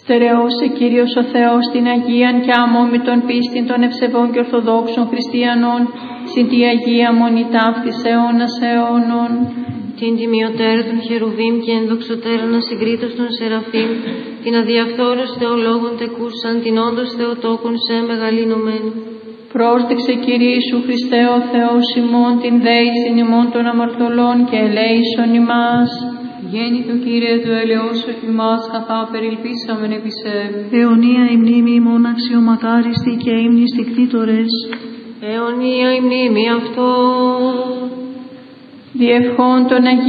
Στερεώσε Κύριος ο Θεός την Αγίαν και αμόμητον πίστην των ευσεβών και ορθοδόξων χριστιανών, συν τη Αγία Μονή ταύτης αιώνας αιώνων. Την τιμιωτέρα των Χερουβίμ και ενδοξωτέρων ασυγκρίτως των Σεραφείμ, την αδιαφθόρους θεολόγων τεκούσαν, την όντως Θεοτόκον σε μεγαλύνωμένη. Πρόσδεξε Κύριε Ιησού Χριστέ ο Θεός ημών, την δέησιν ημών των αμαρτωλών και ελέησον ημάς. Γέννητο Κύριε του ελεώσου ημάς, καθά περιλπίσαμεν επί σε. Αιωνία η μνήμη ημών αξιομακάριστη και ύμνης τικτήτορες. Αιωνία η μνήμη αυτό. Διευχών των Αγίων